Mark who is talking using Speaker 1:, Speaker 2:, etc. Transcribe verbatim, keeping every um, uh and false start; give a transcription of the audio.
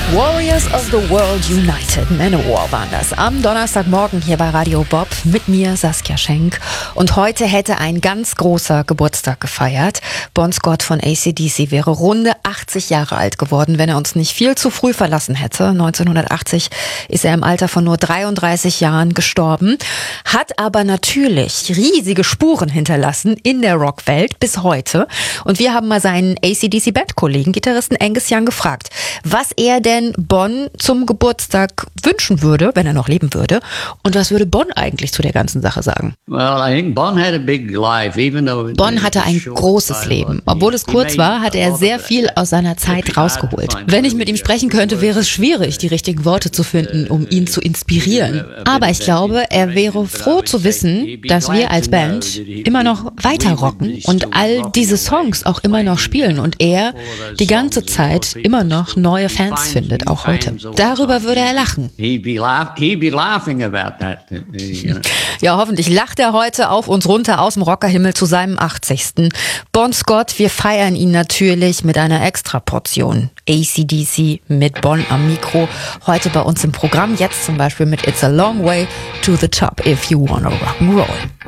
Speaker 1: Warriors of the World United, Manowar waren das. Am Donnerstagmorgen hier bei Radio Bob mit mir, Saskia Schenk. Und heute hätte ein ganz großer Geburtstag gefeiert. Bon Scott von A C D C wäre runde achtzig Jahre alt geworden, wenn er uns nicht viel zu früh verlassen hätte. neunzehnhundertachtzig ist er im Alter von nur dreiunddreißig Jahren gestorben, hat aber natürlich riesige Spuren hinterlassen in der Rockwelt bis heute. Und wir haben mal seinen A C D C-Bandkollegen, Gitarristen Angus Young, gefragt, was er denn Bon zum Geburtstag wünschen würde, wenn er noch leben würde. Und was würde Bon eigentlich zu der ganzen Sache sagen?
Speaker 2: Bon
Speaker 1: hatte ein großes Leben. Obwohl es kurz war, hatte er sehr viel aus seiner Zeit rausgeholt. Wenn ich mit ihm sprechen könnte, wäre es schwierig, die richtigen Worte zu finden, um ihn zu inspirieren. Aber ich glaube, er wäre froh zu wissen, dass wir als Band immer noch weiter rocken und all diese Songs auch immer noch spielen und er die ganze Zeit immer noch neue Fans findet. Auch heute. Darüber würde er lachen. Ja, hoffentlich lacht er heute auf uns runter aus dem Rockerhimmel zu seinem achtzigsten Bon Scott, wir feiern ihn natürlich mit einer Extraportion A C D C mit Bon am Mikro. Heute bei uns im Programm, jetzt zum Beispiel mit It's a Long Way to the Top if you wanna rock'n'roll.